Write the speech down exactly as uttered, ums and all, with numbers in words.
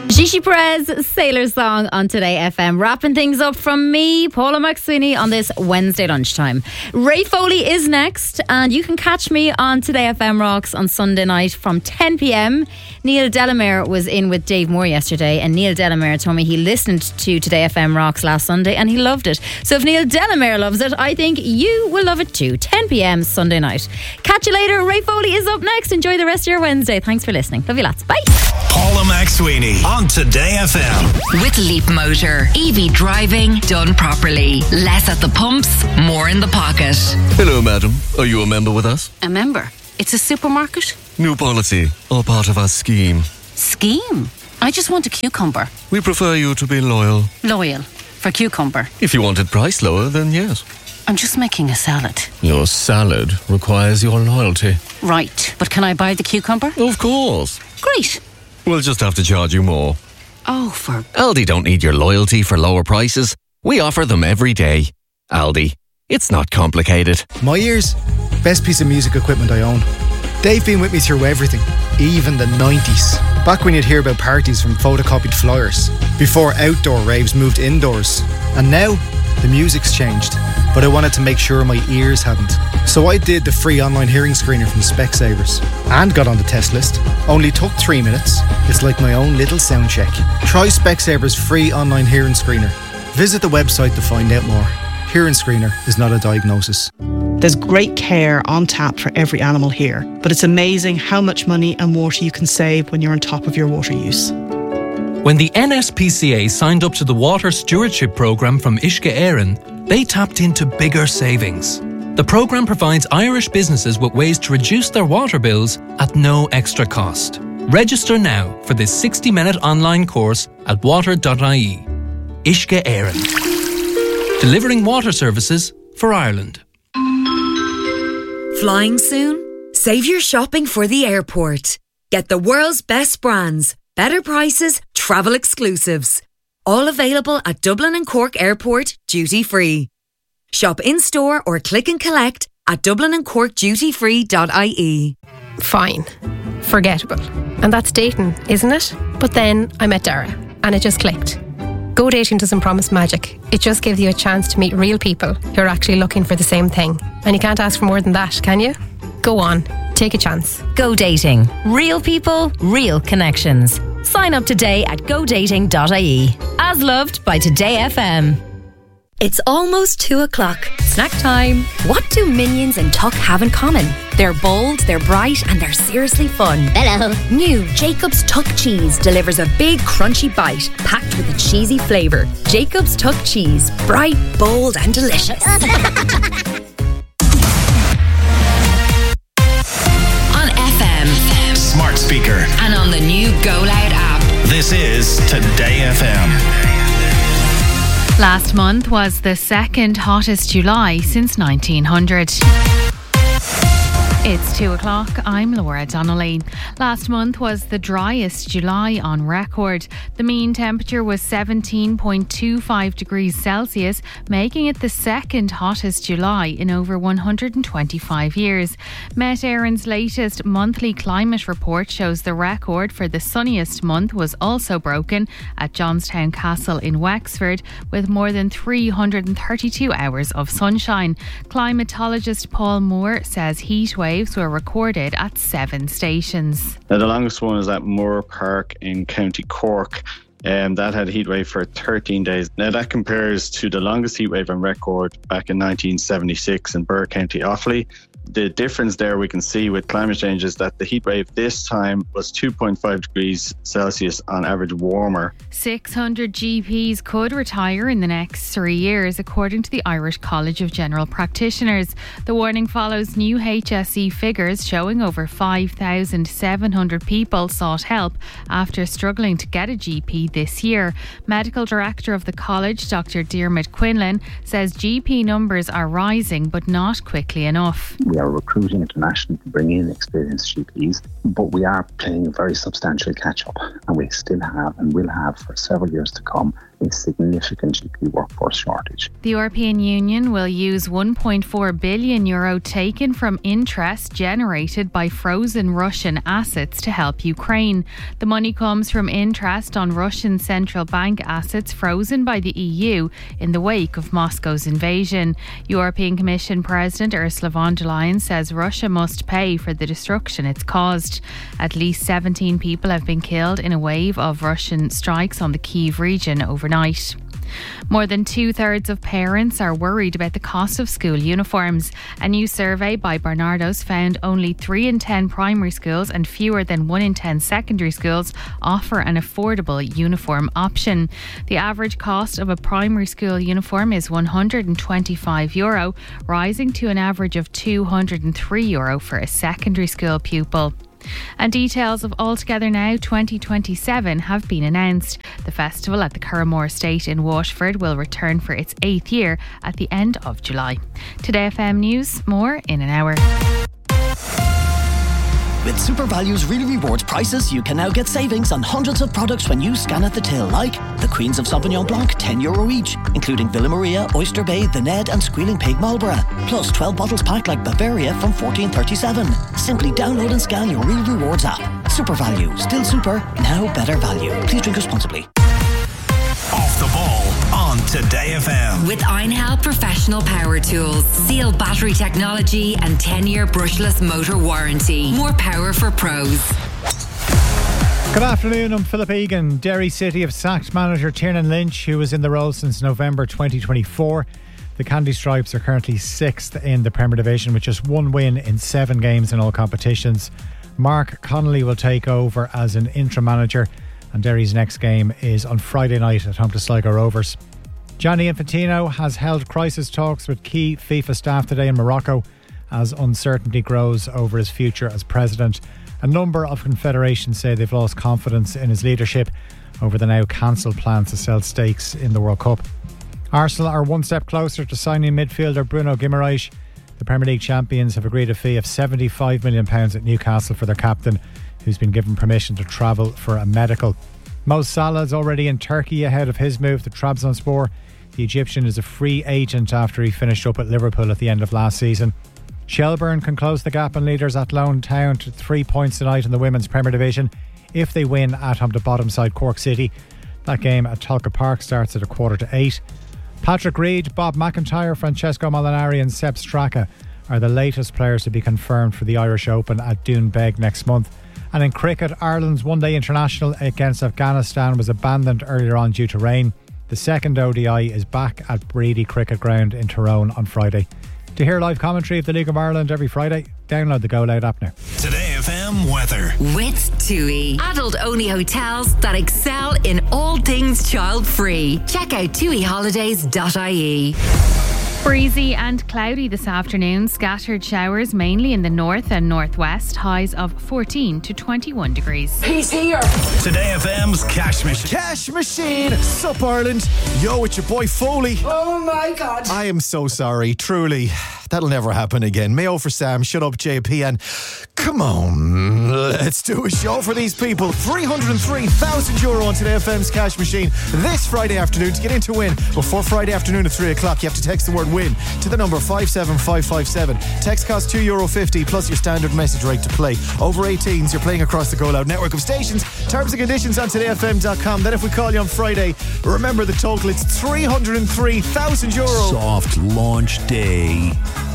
Gigi Perez, Sailor Song on Today F M. Wrapping things up from me, Paula McSweeney, on this Wednesday lunchtime. Ray Foley is next, and you can catch me on Today F M Rocks on Sunday night from ten p.m. Neil Delamere was in with Dave Moore yesterday, and Neil Delamere told me he listened to Today F M Rocks last Sunday and he loved it. So if Neil Delamere loves it, I think you will love it too. ten p.m. Sunday night. Catch you later. Ray Foley is up next. Enjoy the rest of your Wednesday. Thanks for listening. Love you lots. Bye. Paula McSweeney on Today F M. With Leap Motor. E V driving done properly. Less at the pumps, more in the pocket. Hello, madam. Are you a member with us? A member? It's a supermarket? New policy, all part of our scheme. Scheme? I just want a cucumber. We prefer you to be loyal. Loyal? For cucumber? If you wanted price lower, then yes. I'm just making a salad. Your salad requires your loyalty. Right, but can I buy the cucumber? Of course. Great. We'll just have to charge you more. Oh, for... Aldi don't need your loyalty for lower prices. We offer them every day. Aldi. It's not complicated. My ears. Best piece of music equipment I own. They've been with me through everything, even the nineties. Back when you'd hear about parties from photocopied flyers, before outdoor raves moved indoors. And now, the music's changed, but I wanted to make sure my ears hadn't. So I did the free online hearing screener from Specsavers and got on the test list. Only took three minutes. It's like my own little sound check. Try Specsavers free online hearing screener. Visit the website to find out more. Hearing screener is not a diagnosis. There's great care on tap for every animal here, but it's amazing how much money and water you can save when you're on top of your water use. When the N S P C A signed up to the Water Stewardship Programme from Uisce Éireann, they tapped into bigger savings. The programme provides Irish businesses with ways to reduce their water bills at no extra cost. Register now for this sixty-minute online course at water dot I E. Uisce Éireann. Delivering water services for Ireland. Flying soon? Save your shopping for the airport. Get the world's best brands, better prices, travel exclusives. All available at Dublin and Cork Airport, duty free. Shop in-store or click and collect at dublin and cork duty free dot I E. Fine. Forgettable. And that's dating, isn't it? But then I met Dara and it just clicked. Go Dating doesn't promise magic. It just gives you a chance to meet real people who are actually looking for the same thing. And you can't ask for more than that, can you? Go on. Take a chance. Go Dating. Real people, real connections. Sign up today at go dating dot I E. As loved by Today F M. It's almost two o'clock. Snack time. What do Minions and Tuck have in common? They're bold, they're bright, and they're seriously fun. Hello. New Jacob's Tuck Cheese delivers a big crunchy bite packed with a cheesy flavour. Jacob's Tuck Cheese. Bright, bold, and delicious. On F M. Smart speaker. And on the new Go Loud app. This is Today F M. Last month was the second hottest July since nineteen hundred. It's two o'clock. I'm Laura Donnelly. Last month was the driest July on record. The mean temperature was seventeen point two five degrees Celsius, making it the second hottest July in over one hundred twenty-five years. Met Éireann's latest monthly climate report shows the record for the sunniest month was also broken at Johnstown Castle in Wexford, with more than three hundred thirty-two hours of sunshine. Climatologist Paul Moore says heat waves were recorded at seven stations. Now, the longest one is at Moore Park in County Cork. Um, that had a heatwave for thirteen days. Now that compares to the longest heatwave on record back in nineteen seventy-six in Burr County Offaly. The difference there we can see with climate change is that the heatwave this time was two point five degrees Celsius on average warmer. six hundred G Ps could retire in the next three years, according to the Irish College of General Practitioners. The warning follows new H S E figures showing over five thousand seven hundred people sought help after struggling to get a G P this year. Medical Director of the college, Doctor Diarmuid Quinlan, says G P numbers are rising but not quickly enough. We are recruiting internationally to bring in experienced G Ps, but we are playing a very substantial catch-up, and we still have and will have for several years to come a significant G P workforce shortage. The European Union will use one point four billion euro taken from interest generated by frozen Russian assets to help Ukraine. The money comes from interest on Russian central bank assets frozen by the E U in the wake of Moscow's invasion. European Commission President Ursula von der Leyen says Russia must pay for the destruction it's caused. At least seventeen people have been killed in a wave of Russian strikes on the Kyiv region overnight. More than two-thirds of parents are worried about the cost of school uniforms. A new survey by Barnardo's found only three in ten primary schools and fewer than one in ten secondary schools offer an affordable uniform option. The average cost of a primary school uniform is one hundred twenty-five euro, rising to an average of two hundred three euro for a secondary school pupil. And details of Altogether Now twenty twenty-seven have been announced. The festival at the Curramore Estate in Waterford will return for its eighth year at the end of July. Today F M News, more in an hour. With Super Value's Really Rewards prices, you can now get savings on hundreds of products when you scan at the till, like the Queens of Sauvignon Blanc, ten euro each, including Villa Maria, Oyster Bay, The Ned and Squealing Pig Marlborough, plus twelve bottles packed like Bavaria from fourteen thirty-seven. Simply download and scan your Really Rewards app. Super Value, still super, now better value. Please drink responsibly. Off the ball on Today F M. With Einhell Professional Power Tools. Sealed battery technology and ten-year brushless motor warranty. More power for pros. Good afternoon, I'm Philip Egan. Derry City have sacked manager Tiernan Lynch, who was in the role since November twenty twenty-four. The Candy Stripes are currently sixth in the Premier Division with just one win in seven games in all competitions. Mark Connolly will take over as an interim manager, and Derry's next game is on Friday night at home to Sligo Rovers. Gianni Infantino has held crisis talks with key FIFA staff today in Morocco as uncertainty grows over his future as president. A number of confederations say they've lost confidence in his leadership over the now cancelled plans to sell stakes in the World Cup. Arsenal are one step closer to signing midfielder Bruno Guimaraes. The Premier League champions have agreed a fee of seventy-five million pounds at Newcastle for their captain, who's been given permission to travel for a medical. Mo Salah is already in Turkey ahead of his move to Trabzonspor. The Egyptian is a free agent after he finished up at Liverpool at the end of last season. Shelbourne can close the gap on leaders Athlone Town to three points tonight in the Women's Premier Division if they win at home to bottom side Cork City. That game at Tolka Park starts at a quarter to eight. Patrick Reed, Bob McIntyre, Francesco Molinari and Sepp Straka are the latest players to be confirmed for the Irish Open at Doonbeg next month. And in cricket, Ireland's one-day international against Afghanistan was abandoned earlier on due to rain. The second O D I is back at Brady Cricket Ground in Tyrone on Friday. To hear live commentary of the League of Ireland every Friday, download the Go Loud app now. Today F M weather. With TUI. Adult-only hotels that excel in all things child-free. Check out tui holidays dot I E. Breezy and cloudy this afternoon. Scattered showers mainly in the north and northwest. Highs of fourteen to twenty-one degrees. He's here. Today F M's Cash Machine. Cash Machine. Sup Ireland. Yo, it's your boy Foley. Oh my God. I am so sorry. Truly. That'll never happen again. Mayo for Sam. Shut up, J P. And come on, let's do a show for these people. three hundred three thousand euro on Today F M's Cash Machine this Friday afternoon. To get in to win before Friday afternoon at three o'clock, you have to text the word win to the number five seven five five seven. Text costs two euro fifty plus your standard message rate to play. Over eighteens, you're playing across the Go Loud network of stations. Terms and conditions on today f m dot com. Then if we call you on Friday, remember the total, it's three hundred three thousand euro. Soft launch day.